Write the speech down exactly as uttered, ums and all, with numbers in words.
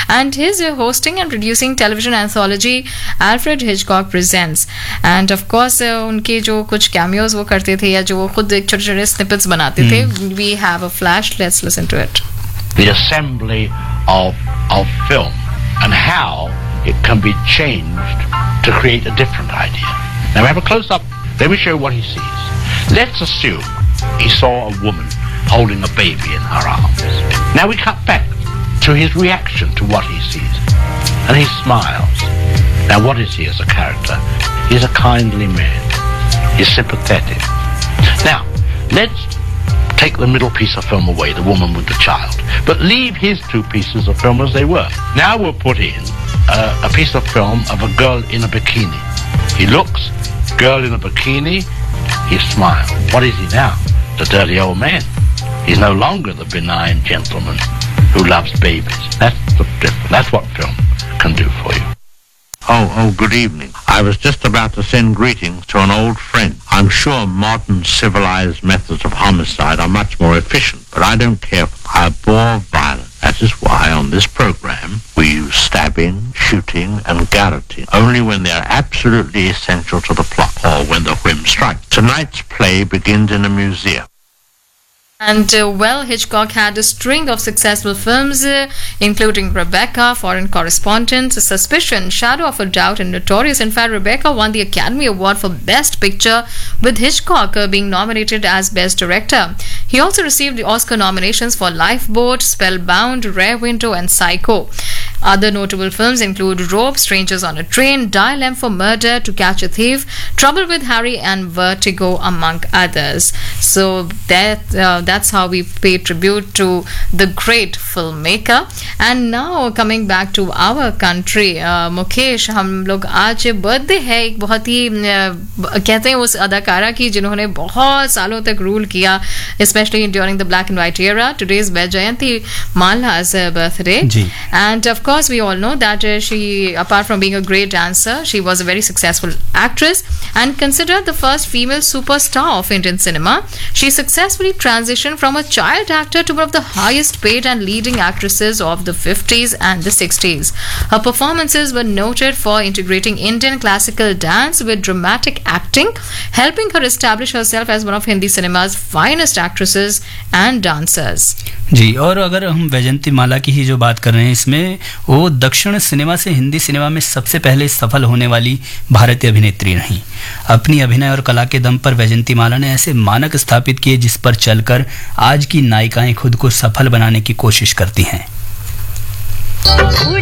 and he's uh, hosting and producing television anthology Alfred Hitchcock Presents. And of course uh, उनके जो कुछ cameos वो करते थे या जो वो खुद एक छोटे छोटे snippets बनाते थे. We have a flash. Let's listen to it. The assembly of of film and how it can be changed to create a different idea. Now we have a close-up. Let me show you what he sees. Let's assume he saw a woman holding a baby in her arms. Now we cut back to his reaction to what he sees. And he smiles. Now what is he as a character? He's a kindly man. He's sympathetic. Now, let's take the middle piece of film away, the woman with the child, but leave his two pieces of film as they were. Now we'll put in uh, a piece of film of a girl in a bikini. He looks, girl in a bikini, he smiles. What is he now? The dirty old man. He's no longer the benign gentleman who loves babies. That's the difference. That's what film can do for you. Oh, oh, good evening. I was just about to send greetings to an old friend. I'm sure modern civilized methods of homicide are much more efficient, but I don't care. I abhor violence. That is why on this program we use stabbing, shooting, and garroting only when they are absolutely essential to the plot or when the whim strikes. Tonight's play begins in a museum. And uh, well, Hitchcock had a string of successful films, uh, including Rebecca, Foreign Correspondent, Suspicion, Shadow of a Doubt, and Notorious. In fact, Rebecca won the Academy Award for Best Picture, with Hitchcock uh, being nominated as Best Director. He also received the Oscar nominations for Lifeboat, Spellbound, Rear Window, and Psycho. Other notable films include Rope, Strangers on a Train, Dial M for Murder, To Catch a Thief, Trouble with Harry, and Vertigo, among others. So that uh, that's how we pay tribute to the great filmmaker. And now coming back to our country, uh, Mukesh, हम लोग आज birthday है एक बहुत ही uh, कहते हैं उस अदाकारा की जिन्होंने बहुत सालों तक रूल किया, especially during the black and white era. Today is Jayanti Mala's uh, birthday. Ji. And of course we all know that uh, she, apart from being a great dancer, she was a very successful actress and considered the first female superstar of Indian cinema. She successfully transitioned from a child actor to one of the highest paid and leading actresses of the fifties and the sixties. Her performances were noted for integrating Indian classical dance with dramatic acting, helping her establish herself as one of Hindi cinema's finest actresses and dancers. जी, और अगर हम वैजयंती माला की ही जो बात कर रहे हैं, इसमें वो दक्षिण सिनेमा से हिंदी सिनेमा में सबसे पहले सफल होने वाली भारतीय अभिनेत्री रहीं। अपनी अभिनय और कला के दम पर वैजयंती माला ने ऐसे मानक स्थापित किए जिस पर चलकर आज की नायिकाएं खुद को सफल बनाने की कोशिश करती हैं।